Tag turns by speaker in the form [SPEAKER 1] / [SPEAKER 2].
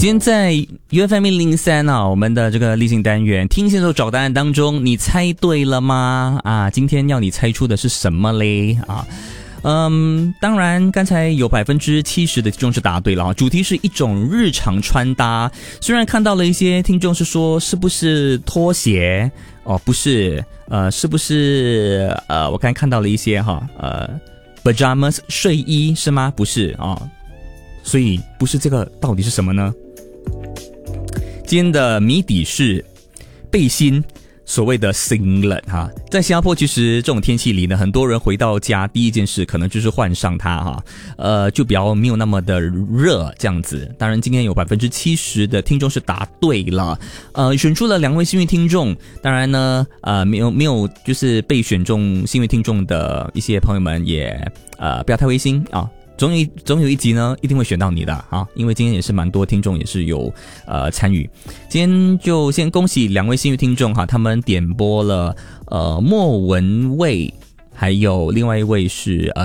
[SPEAKER 1] 今天在 UFM 103啊，我们的这个例行单元听线索找答案当中，你猜对了吗？啊，今天要你猜出的是什么嘞？啊，当然刚才有70%的听众是答对了啊，主题是一种日常穿搭。虽然看到了一些听众是说是不是拖鞋？哦，不是，是不是我刚才看到了一些pajamas 睡衣是吗？不是啊，所以不是这个，到底是什么呢？今天的谜底是背心，所谓的 singlet 哈，在新加坡其实这种天气里呢，很多人回到家第一件事可能就是换上它哈，就比较没有那么的热这样子。当然今天有70%的听众是答对了，选出了2位幸运听众。当然呢，没有就是被选中幸运听众的一些朋友们也不要太灰心啊。总有一集呢一定会选到你的啊，因为今天也是蛮多听众也是有参与。今天就先恭喜2位幸运听众哈，他们点播了莫文蔚，还有另外一位是